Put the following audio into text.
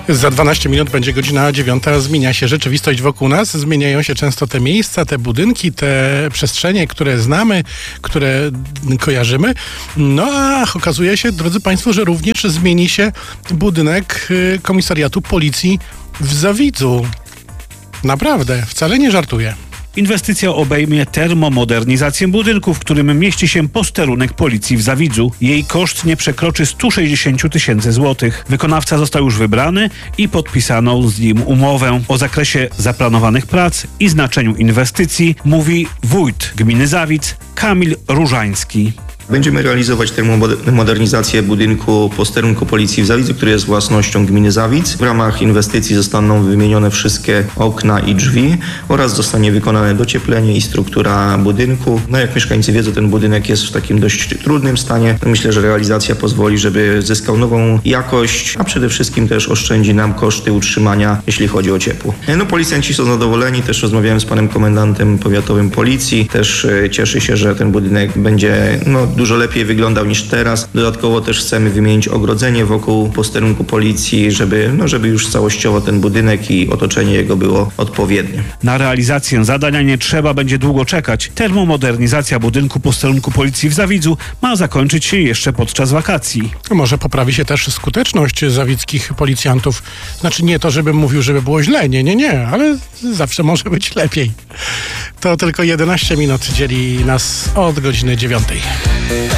Za 12 minut będzie godzina 9. Zmienia się rzeczywistość wokół nas, zmieniają się często te miejsca, te budynki, te przestrzenie, które znamy, które kojarzymy. No a okazuje się, drodzy Państwo, że również zmieni się budynek komisariatu policji w Zawidzu. Naprawdę, wcale nie żartuję. Inwestycja obejmie termomodernizację budynku, w którym mieści się posterunek policji w Zawidzu. Jej koszt nie przekroczy 160 tysięcy złotych. Wykonawca został już wybrany i podpisano z nim umowę. O zakresie zaplanowanych prac i znaczeniu inwestycji mówi wójt gminy Zawidz Kamil Różański. Będziemy realizować termomodernizację budynku posterunku policji w Zawidzu, który jest własnością gminy Zawidz. W ramach inwestycji zostaną wymienione wszystkie okna i drzwi oraz zostanie wykonane docieplenie i struktura budynku. No jak mieszkańcy wiedzą, ten budynek jest w takim dość trudnym stanie. Myślę, że realizacja pozwoli, żeby zyskał nową jakość, a przede wszystkim też oszczędzi nam koszty utrzymania, jeśli chodzi o ciepło. No policjanci są zadowoleni, też rozmawiałem z panem komendantem powiatowym policji. Też cieszy się, że ten budynek będzie dużo lepiej wyglądał niż teraz. Dodatkowo też chcemy wymienić ogrodzenie wokół posterunku policji, żeby już całościowo ten budynek i otoczenie jego było odpowiednie. Na realizację zadania nie trzeba będzie długo czekać. Termomodernizacja budynku posterunku policji w Zawidzu ma zakończyć się jeszcze podczas wakacji. Może poprawi się też skuteczność zawidzkich policjantów. Znaczy nie to, żebym mówił, żeby było źle. Nie, ale zawsze może być lepiej. To tylko 11 minut dzieli nas od godziny 9.